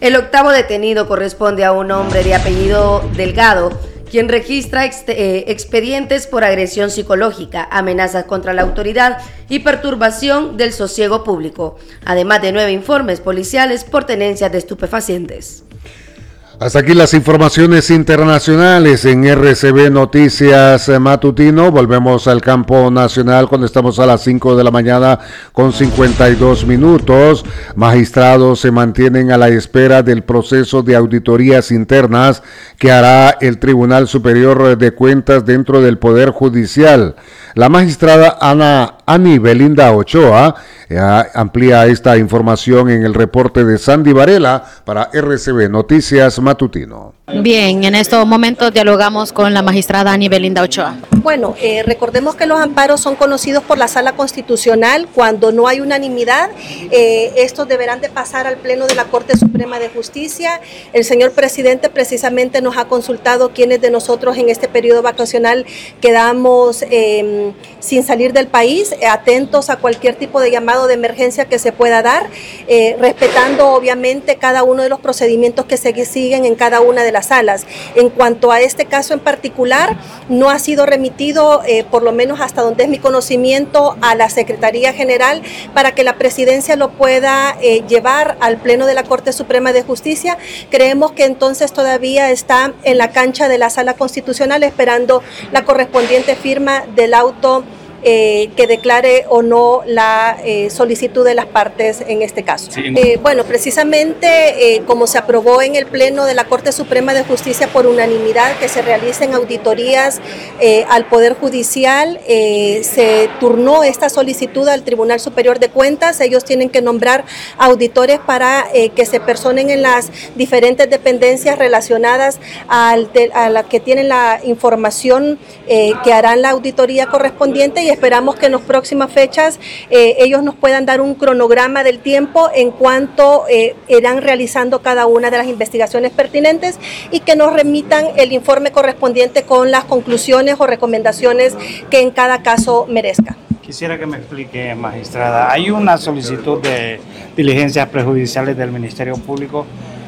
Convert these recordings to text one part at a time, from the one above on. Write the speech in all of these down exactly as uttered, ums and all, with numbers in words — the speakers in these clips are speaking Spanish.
El octavo detenido corresponde a un hombre de apellido Delgado, quien registra ex eh, expedientes por agresión psicológica, amenazas contra la autoridad y perturbación del sosiego público, además de nueve informes policiales por tenencia de estupefacientes. Hasta aquí las informaciones internacionales en R C B Noticias Matutino. Volvemos al campo nacional cuando estamos a las cinco de la mañana con cincuenta y dos minutos. Magistrados se mantienen a la espera del proceso de auditorías internas que hará el Tribunal Superior de Cuentas dentro del Poder Judicial. La magistrada Ana Ani Belinda Ochoa eh, amplía esta información en el reporte de Sandy Varela para R C B Noticias Matutino. Bien, en estos momentos dialogamos con la magistrada Ani Belinda Ochoa. Bueno, eh, recordemos que los amparos son conocidos por la Sala Constitucional. Cuando no hay unanimidad, eh, estos deberán de pasar al Pleno de la Corte Suprema de Justicia. El señor presidente precisamente nos ha consultado quiénes de nosotros en este periodo vacacional quedamos eh, sin salir del país, eh, atentos a cualquier tipo de llamado de emergencia que se pueda dar, eh, respetando obviamente cada uno de los procedimientos que se siguen en cada una de las salas. En cuanto a este caso en particular, no ha sido remitido, eh, por lo menos hasta donde es mi conocimiento, a la Secretaría General para que la presidencia lo pueda eh, llevar al Pleno de la Corte Suprema de Justicia. Creemos que entonces todavía está en la cancha de la Sala Constitucional esperando la correspondiente firma del auto Eh, que declare o no la eh, solicitud de las partes en este caso. Sí. Eh, bueno, precisamente eh, como se aprobó en el Pleno de la Corte Suprema de Justicia por unanimidad que se realicen auditorías eh, al Poder Judicial, eh, se turnó esta solicitud al Tribunal Superior de Cuentas. Ellos tienen que nombrar auditores para eh, que se personen en las diferentes dependencias relacionadas al de, a la que tienen la información eh, que harán la auditoría correspondiente, y esperamos que en las próximas fechas eh, ellos nos puedan dar un cronograma del tiempo en cuanto eh, irán realizando cada una de las investigaciones pertinentes y que nos remitan el informe correspondiente con las conclusiones o recomendaciones que en cada caso merezca. Quisiera que me explique, magistrada, hay una solicitud de diligencias prejudiciales del Ministerio Público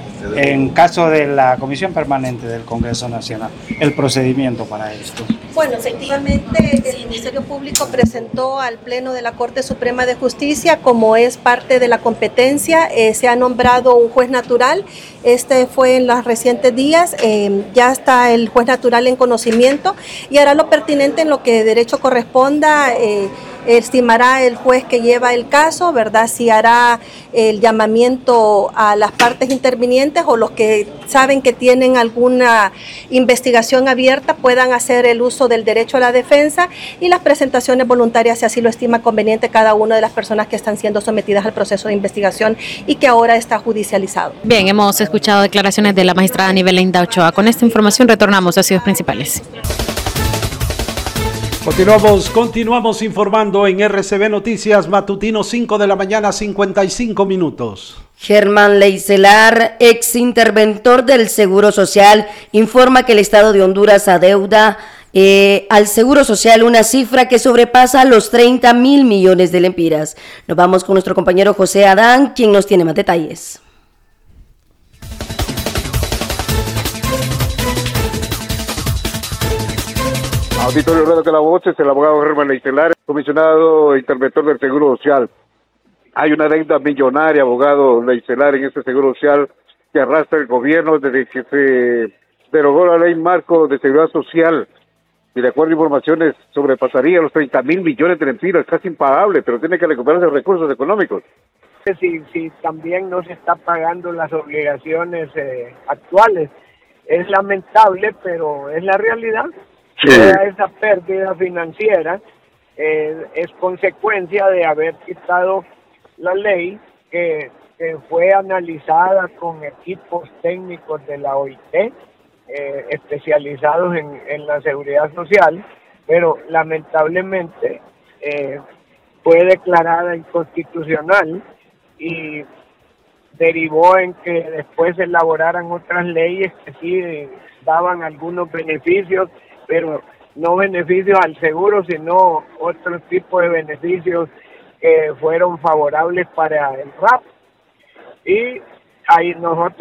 en caso de la Comisión Permanente del Congreso Nacional, el procedimiento para esto. Bueno, efectivamente el Ministerio Público presentó al Pleno de la Corte Suprema de Justicia, como es parte de la competencia, eh, se ha nombrado un juez natural. Este fue en los recientes días, eh, ya está el juez natural en conocimiento y hará lo pertinente en lo que derecho corresponda. Eh, estimará el juez que lleva el caso, ¿verdad? Si hará el llamamiento a las partes intervinientes o los que saben que tienen alguna investigación abierta puedan hacer el uso del derecho a la defensa y las presentaciones voluntarias, si así lo estima conveniente cada una de las personas que están siendo sometidas al proceso de investigación y que ahora está judicializado. Bien, hemos escuchado declaraciones de la magistrada Ani Belinda Ochoa. Con esta información retornamos a Ciudades Principales. Continuamos, continuamos informando en R C B Noticias Matutino, cinco de la mañana, cincuenta y cinco minutos. Germán Leicelar, ex interventor del Seguro Social, informa que el Estado de Honduras adeuda eh, al Seguro Social una cifra que sobrepasa los treinta mil millones de lempiras. Nos vamos con nuestro compañero José Adán, quien nos tiene más detalles. Auditorio Radio de la Voz, es el abogado Germán Leicelar, comisionado interventor del Seguro Social. Hay una deuda millonaria, abogado Leicelar, en este Seguro Social que arrastra el gobierno desde que se derogó la ley marco de seguridad social. Y de acuerdo a informaciones, sobrepasaría los treinta mil millones de lempiras, casi impagable, pero tiene que recuperarse recursos económicos. Si, si también no se está pagando las obligaciones eh, actuales, es lamentable, pero es la realidad. Sí. Toda esa pérdida financiera eh, es consecuencia de haber quitado la ley que, que fue analizada con equipos técnicos de la O I T eh, especializados en, en la seguridad social, pero lamentablemente eh, fue declarada inconstitucional y derivó en que después se elaboraran otras leyes que sí daban algunos beneficios, pero no beneficios al seguro, sino otro tipo de beneficios que fueron favorables para el R A P. Y ahí nosotros